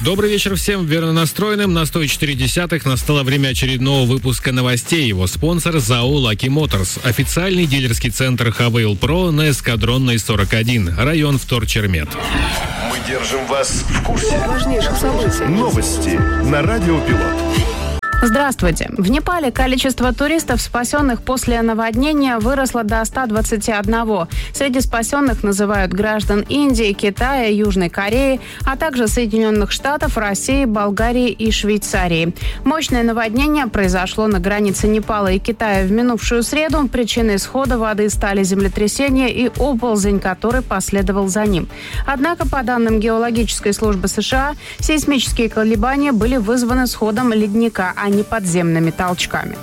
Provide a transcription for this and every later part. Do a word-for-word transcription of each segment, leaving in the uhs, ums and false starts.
Добрый вечер всем верно настроенным. На сто четыре десятых настало время очередного выпуска новостей. Его спонсор ЗАО Lucky Motors. Официальный дилерский центр Хавейл Про на Эскадронной сорок один. Район Вторчермет. Мы держим вас в курсе важнейших событий. Новости на Радио Пилот. Здравствуйте. В Непале количество туристов, спасенных после наводнения, выросло до ста двадцати одного. Среди спасенных называют граждан Индии, Китая, Южной Кореи, а также Соединенных Штатов, России, Болгарии и Швейцарии. Мощное наводнение произошло на границе Непала и Китая в минувшую среду. Причиной схода воды стали землетрясение и оползень, который последовал за ним. Однако, по данным Геологической службы США, сейсмические колебания были вызваны сходом ледника, а не подземными толчками.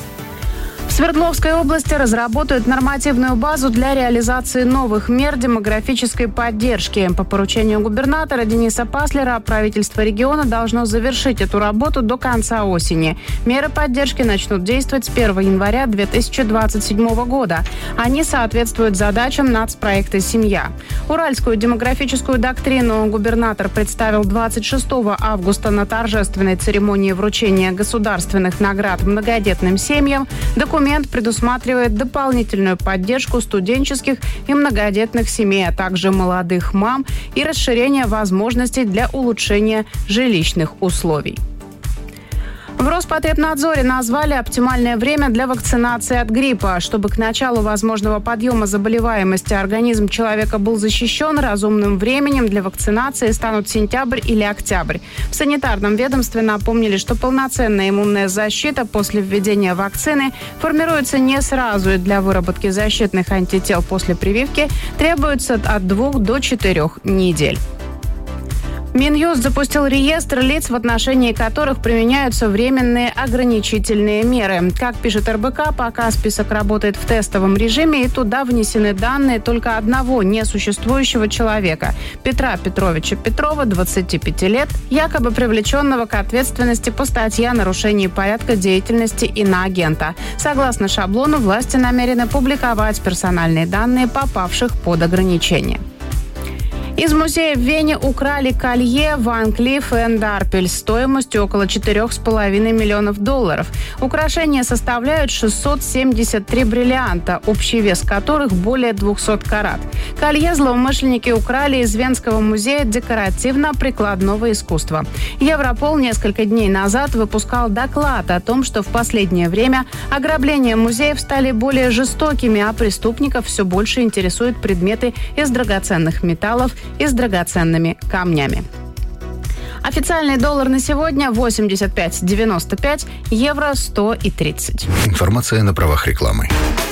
В Свердловской области разработают нормативную базу для реализации новых мер демографической поддержки. По поручению губернатора Дениса Паслера правительство региона должно завершить эту работу до конца осени. Меры поддержки начнут действовать с первого января две тысячи двадцать седьмого года. Они соответствуют задачам нацпроекта «Семья». Уральскую демографическую доктрину губернатор представил двадцать шестого августа на торжественной церемонии вручения государственных наград многодетным семьям. Документ предусматривает дополнительную поддержку студенческих и многодетных семей, а также молодых мам и расширение возможностей для улучшения жилищных условий. В Роспотребнадзоре назвали оптимальное время для вакцинации от гриппа. Чтобы к началу возможного подъема заболеваемости организм человека был защищен, разумным временем для вакцинации станут сентябрь или октябрь. В санитарном ведомстве напомнили, что полноценная иммунная защита после введения вакцины формируется не сразу, и для выработки защитных антител после прививки требуется от двух до четырех недель. Минюст запустил реестр лиц, в отношении которых применяются временные ограничительные меры. Как пишет эр бэ ка, пока список работает в тестовом режиме, и туда внесены данные только одного несуществующего человека – Петра Петровича Петрова, двадцати пяти лет, якобы привлеченного к ответственности по статье о нарушении порядка деятельности иноагента. Согласно шаблону, власти намерены публиковать персональные данные попавших под ограничения. Из музея в Вене украли колье Ван Клифф энд Арпель стоимостью около четырех с половиной миллионов долларов. Украшения составляют шестьсот семьдесят три бриллианта, общий вес которых более двухсот карат. Колье злоумышленники украли из Венского музея декоративно-прикладного искусства. Европол несколько дней назад выпускал доклад о том, что в последнее время ограбления музеев стали более жестокими, а преступников все больше интересуют предметы из драгоценных металлов и с драгоценными камнями. Официальный доллар на сегодня восемьдесят пять девяносто пять, евро сто и тридцать. Информация на правах рекламы.